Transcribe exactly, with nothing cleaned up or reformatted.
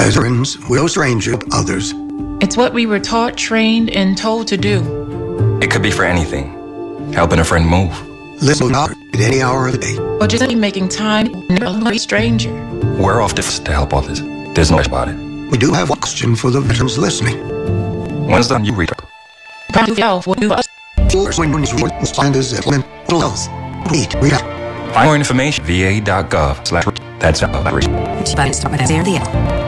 As friends, we're no stranger to others. It's what we were taught, trained, and told to do. It could be for anything. Helping a friend move. Listen to at any hour of the day. Or just making time for a stranger. We're off to help others. There's no question about it. We do have one question for the veterans listening. When's done you read? Probably yourself will do us. When you find us at mental health. Read, read out. Find more information v a dot gov slash that's outreach. But it's not